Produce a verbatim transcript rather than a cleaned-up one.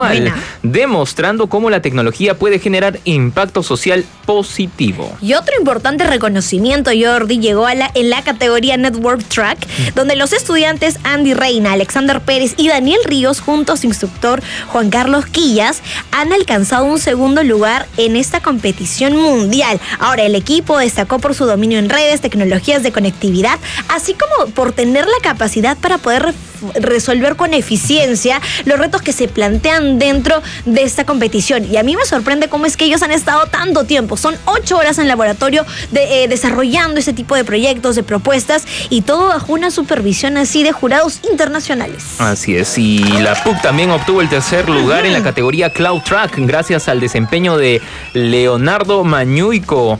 Buena. Demostrando cómo la tecnología puede generar impacto social positivo. Y otro importante reconocimiento, Jordi, llegó a la, en la categoría Network Track, donde los estudiantes Andy Reina, Alexander Pérez y Daniel Ríos, junto a su instructor Juan Carlos Quillas, han alcanzado un segundo lugar en esta competición mundial. Ahora, el equipo destacó por su dominio en redes, tecnologías de conectividad, así como por tener la capacidad para poder re- resolver con eficiencia los retos que se plantean dentro de esta competición. Y a mí me sorprende cómo es que ellos han estado tanto tiempo. Son ocho horas en laboratorio de, eh, desarrollando ese tipo de proyectos, de propuestas, y todo bajo una supervisión así de jurados internacionales. Así es, y la P U C también obtuvo el tercer lugar en la categoría Cloud Track gracias al desempeño de Leonardo Mañuico.